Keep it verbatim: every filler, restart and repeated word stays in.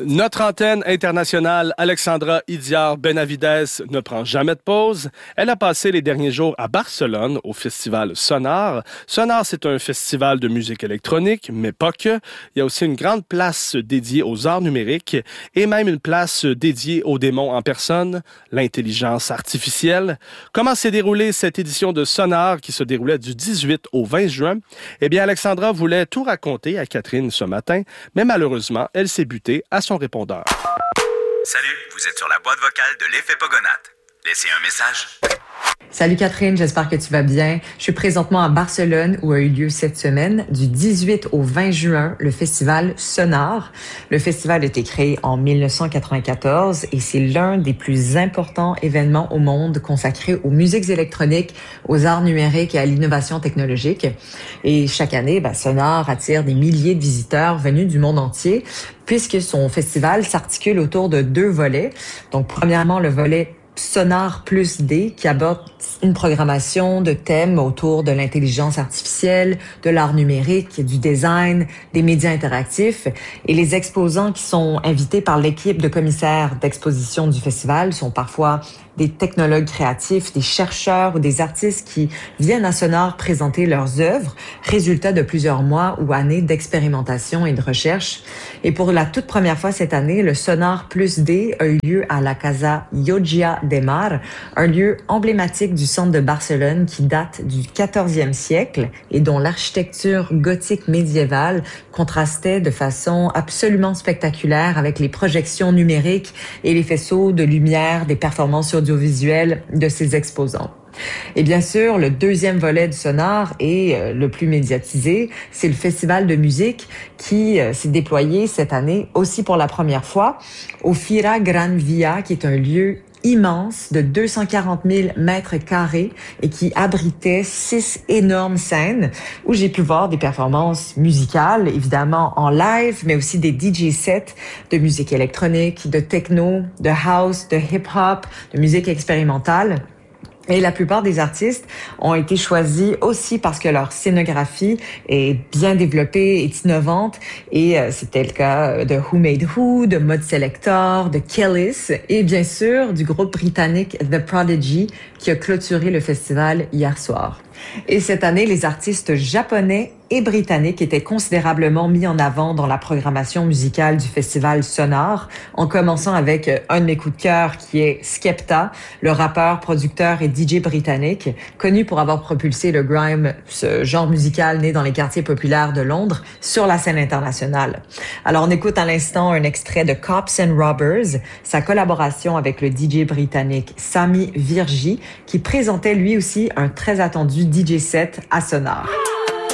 Notre antenne internationale Alexandra Idiar Benavides ne prend jamais de pause. Elle a passé les derniers jours à Barcelone au festival Sonar. Sonar, c'est un festival de musique électronique, mais pas que. Il y a aussi une grande place dédiée aux arts numériques et même une place dédiée aux démons en personne, l'intelligence artificielle. Comment s'est déroulée cette édition de Sonar qui se déroulait du dix-huit au vingt juin? Eh bien, Alexandra voulait tout raconter à Catherine ce matin, mais malheureusement, elle s'est butée à son répondeur. Salut, vous êtes sur la boîte vocale de l'effet Pogonat. Laissez un message. Salut Catherine, j'espère que tu vas bien. Je suis présentement à Barcelone où a eu lieu cette semaine, du dix-huit au vingt juin, le festival Sonar. Le festival a été créé en dix-neuf cent quatre-vingt-quatorze et c'est l'un des plus importants événements au monde consacrés aux musiques électroniques, aux arts numériques et à l'innovation technologique. Et chaque année, ben, Sonar attire des milliers de visiteurs venus du monde entier puisque son festival s'articule autour de deux volets. Donc, premièrement, le volet Sonar plus D qui aborde une programmation de thèmes autour de l'intelligence artificielle, de l'art numérique, du design, des médias interactifs. Et les exposants qui sont invités par l'équipe de commissaires d'exposition du festival sont parfois des technologues créatifs, des chercheurs ou des artistes qui viennent à Sonar présenter leurs œuvres, résultat de plusieurs mois ou années d'expérimentation et de recherche. Et pour la toute première fois cette année, le Sonar plus D a eu lieu à la Casa Llotja de Mar, un lieu emblématique du centre de Barcelone qui date du quatorzième siècle et dont l'architecture gothique médiévale contrastait de façon absolument spectaculaire avec les projections numériques et les faisceaux de lumière des performances audiovisuelles de ses exposants. Et bien sûr, le deuxième volet du Sonar et euh, le plus médiatisé, c'est le festival de musique qui euh, s'est déployé cette année aussi pour la première fois au Fira Gran Via, qui est un lieu immense de deux cent quarante mille mètres carrés et qui abritait six énormes scènes où j'ai pu voir des performances musicales, évidemment en live, mais aussi des D J sets de musique électronique, de techno, de house, de hip-hop, de musique expérimentale. Et la plupart des artistes ont été choisis aussi parce que leur scénographie est bien développée, est innovante. Et euh, c'était le cas de Who Made Who, de Mod Selector, de Kelis et bien sûr du groupe britannique The Prodigy qui a clôturé le festival hier soir. Et cette année, les artistes japonais et britanniques étaient considérablement mis en avant dans la programmation musicale du festival Sonar, en commençant avec un de mes coups de cœur qui est Skepta, le rappeur, producteur et D J britannique, connu pour avoir propulsé le grime, ce genre musical né dans les quartiers populaires de Londres, sur la scène internationale. Alors on écoute à l'instant un extrait de Cops and Robbers, sa collaboration avec le D J britannique Sami Virji, qui présentait lui aussi un très attendu D J set à Sonar.